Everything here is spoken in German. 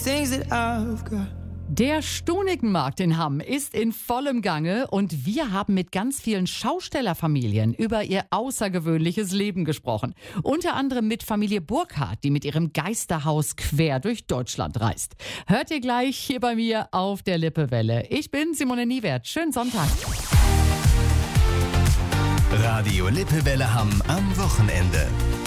things that I've got. Der Stunikenmarkt in Hamm ist in vollem Gange und wir haben mit ganz vielen Schaustellerfamilien über ihr außergewöhnliches Leben gesprochen. Unter anderem mit Familie Burkhardt, die mit ihrem Geisterhaus quer durch Deutschland reist. Hört ihr gleich hier bei mir auf der Lippewelle. Ich bin Simone Niewert. Schönen Sonntag. Radio Lippewelle Hamm am Wochenende.